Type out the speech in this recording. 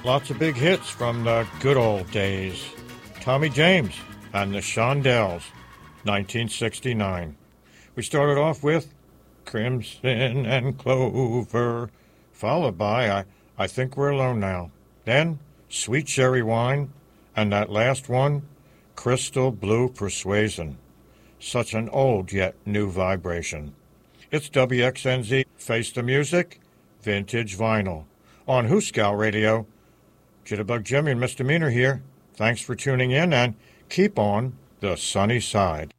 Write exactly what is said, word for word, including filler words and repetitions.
Lots of big hits from the good old days. Tommy James and the Shondells, nineteen sixty-nine. We started off with Crimson and Clover, followed by I, I Think We're Alone Now. Then Sweet Cherry Wine, and that last one, Crystal Blue Persuasion. Such an old yet new vibration. It's W X N Z, Face the Music, Vintage Vinyl. On Hooskow Radio, Jitterbug Jimmy and Misdemeanor here. Thanks for tuning in, and keep on the sunny side.